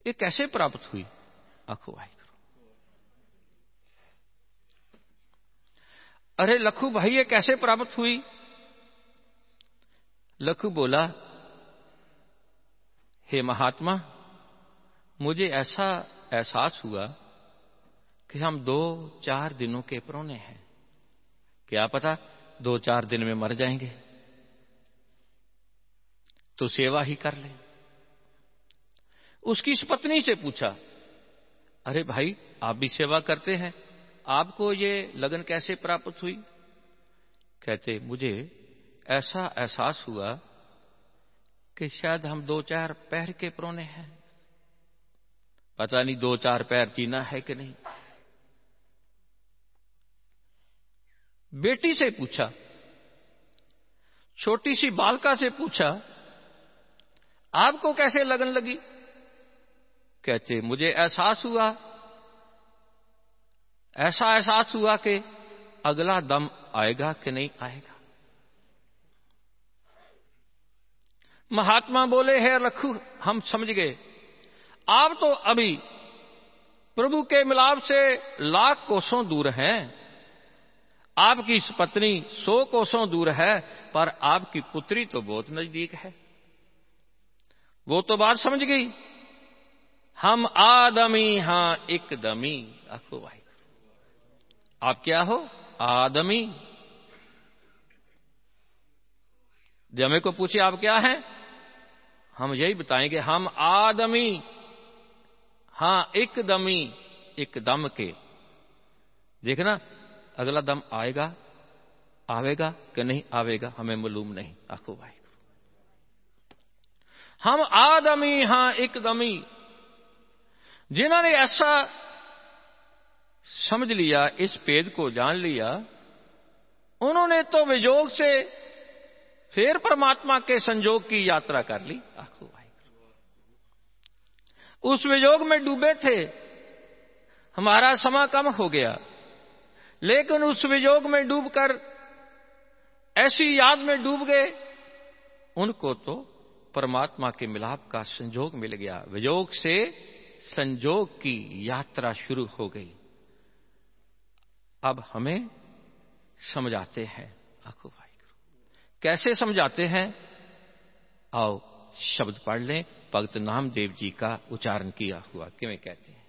ये कैसे प्राप्त हुई? आखो वाहिगुरू। अरे लखू भाई ये कैसे प्राप्त हुई? लखू बोला, हे महात्मा, मुझे ऐसा एहसास हुआ कि हम 2-4 दिनों के परौने हैं। क्या पता 2-4 दिन में मर जाएंगे, तो सेवा ही कर ले। उसकी इस पत्नी से पूछा, अरे भाई आप भी सेवा करते हैं, आपको ये लगन कैसे प्राप्त हुई? कहते, मुझे ऐसा एहसास हुआ कि शायद हम 2-4 पैर के परौने हैं, पता नहीं 2-4 पैर जीना है कि नहीं। बेटी से पूछा, छोटी सी बालिका से पूछा, आपको कैसे लगन लगी? कहते, मुझे एहसास हुआ, ऐसा एहसास हुआ कि अगला दम आएगा कि नहीं आएगा। महात्मा बोले, हे लखू, हम समझ गए, आप तो अभी प्रभु के मिलाप से लाख कोसों दूर हैं, आपकी इस पत्नी 100 कोसों दूर है, पर आपकी पुत्री तो बहुत नजदीक है। वो तो बात समझ गई, हम आदमी हां एकदमी। आखो भाई, आप क्या हो? आदमी। जमे को पूछे आप क्या हैं, हम यही बताएंगे, हम आदमी हां एकदमी, एकदम के। देखना अगला दम आएगा, आवेगा कि नहीं आवेगा हमें मालूम नहीं। आखो भाई, हम आदमी हां एकदमी। जिन्होंने ऐसा समझ लिया, इस भेद को जान लिया, उन्होंने तो वियोग से फिर परमात्मा के संजोग की यात्रा कर ली। आखो भाई, उस वियोग में डूबे थे, हमारा समय कम हो गया, लेकिन उस वियोग में डूबकर ऐसी याद में डूब गए, उनको तो परमात्मा के मिलाप का संजोग मिल गया। वियोग से संजोग की यात्रा शुरू हो गई। अब हमें समझाते हैं। आखो भाई, कैसे समझाते हैं? आओ शब्द पढ़ लें। भगत नामदेव जी का उच्चारण किया हुआ किवें कहते हैं।